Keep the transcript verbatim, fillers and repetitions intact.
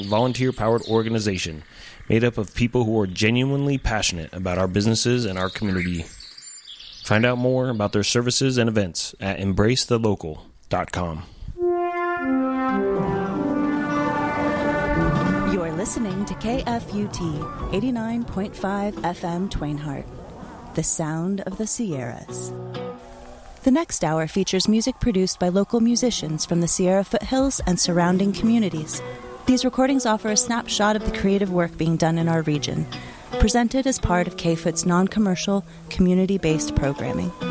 volunteer-powered organization made up of people who are genuinely passionate about our businesses and our community. Find out more about their services and events at embrace the local dot com. You're listening to K F U T eighty-nine point five F M Twainhart, the sound of the Sierras. The next hour features music produced by local musicians from the Sierra foothills and surrounding communities. These recordings offer a snapshot of the creative work being done in our region, presented as part of K F U T's non-commercial, community-based programming.